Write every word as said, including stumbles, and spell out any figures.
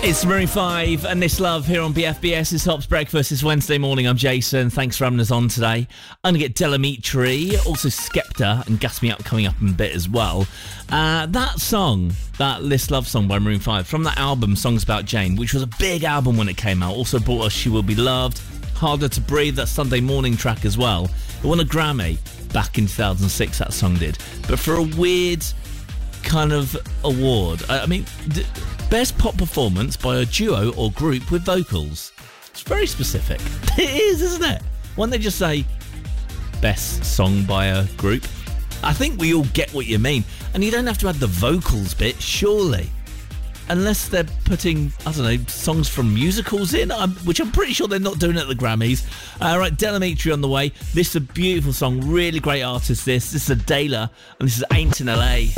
It's Maroon five and This Love here on B F B S. It's Hops Breakfast. It's Wednesday morning. I'm Jason. Thanks for having us on today. I'm going to get Delamitri, also Skepta and Gas Me Up coming up in a bit as well. Uh, that song, that This Love song by Maroon five, from that album, Songs About Jane, which was a big album when it came out, also brought us She Will Be Loved, Harder to Breathe, that Sunday morning track as well. It won a Grammy back in two thousand six, that song did. But for a weird kind of award, I mean... D- Best pop performance by a duo or group with vocals. It's very specific. It is, isn't it? Why don't they just say best song by a group? I think we all get what you mean. And you don't have to add the vocals bit, surely. Unless they're putting, I don't know, songs from musicals in, I'm, which I'm pretty sure they're not doing at the Grammys. All uh, right, Delamitri on the way. This is a beautiful song, really great artist this. This is Adela, and this is Ain't in L A.